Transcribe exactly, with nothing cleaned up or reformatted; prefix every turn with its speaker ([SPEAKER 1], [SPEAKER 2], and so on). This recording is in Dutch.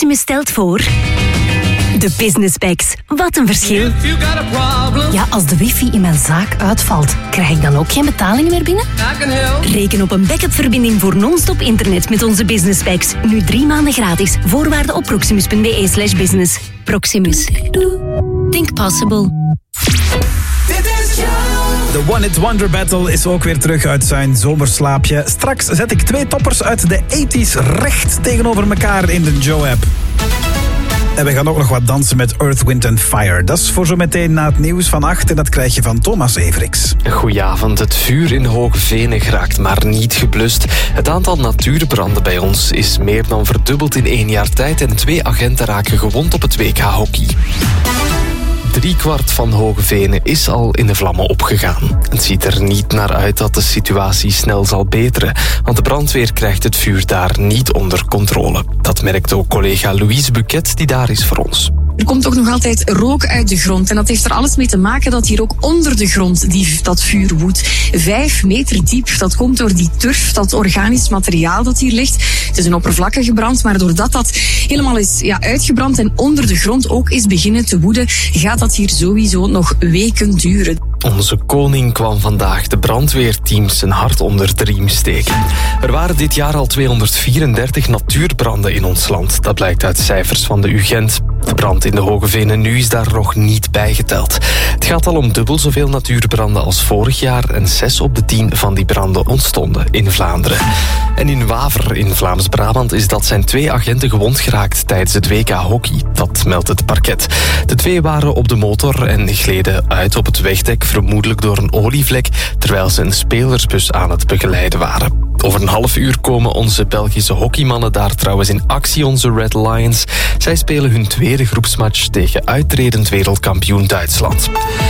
[SPEAKER 1] Proximus stelt voor... De Business Packs. Wat een verschil. Ja, als de wifi in mijn zaak uitvalt, krijg ik dan ook geen betaling meer binnen? Reken op een backup-verbinding voor non-stop internet met onze Business Packs. Nu drie maanden gratis. Voorwaarden op proximus.be slash business. Proximus. Think possible.
[SPEAKER 2] De One Hit Wonder Battle is ook weer terug uit zijn zomerslaapje. Straks zet ik twee toppers uit de tachtiger recht tegenover elkaar in de Joe-app. En we gaan ook nog wat dansen met Earth, Wind and Fire. Dat is voor zometeen na het nieuws van acht en dat krijg je van Thomas Everiks.
[SPEAKER 3] Goedenavond. Het vuur in Hoogevenen geraakt maar niet geblust. Het aantal natuurbranden bij ons is meer dan verdubbeld in één jaar tijd en twee agenten raken gewond op het W K hockey. Driekwart van Hoogevenen is al in de vlammen opgegaan. Het ziet er niet naar uit dat de situatie snel zal beteren, want de brandweer krijgt het vuur daar niet onder controle. Dat merkt ook collega Louise Buquet, die daar is voor ons.
[SPEAKER 4] Er komt ook nog altijd rook uit de grond. En dat heeft er alles mee te maken dat hier ook onder de grond die, dat vuur woedt. Vijf meter diep. Dat komt door die turf, dat organisch materiaal dat hier ligt. Het is een oppervlakkige brand, maar doordat dat helemaal is ja, uitgebrand en onder de grond ook is beginnen te woeden, gaat dat hier sowieso nog weken duren.
[SPEAKER 3] Onze koning kwam vandaag de brandweerteams een hart onder de riem steken. Er waren dit jaar al tweehonderdvierendertig natuurbranden in ons land. Dat blijkt uit cijfers van de U Gent. De brand in de Hoogevenen nu is daar nog niet bijgeteld. Het gaat al om dubbel zoveel natuurbranden als vorig jaar en zes op de tien van die branden ontstonden in Vlaanderen. En in Waver in Vlaams-Brabant is dat zijn twee agenten gewond geraakt tijdens het W K hockey. Dat meldt het parket. De twee waren op de motor en gleden uit op het wegdek, vermoedelijk door een olievlek, terwijl ze een spelersbus aan het begeleiden waren. Over een half uur komen onze Belgische hockeymannen daar trouwens in actie, onze Red Lions. Zij spelen hun tweede groepsmatch tegen uittredend wereldkampioen Duitsland.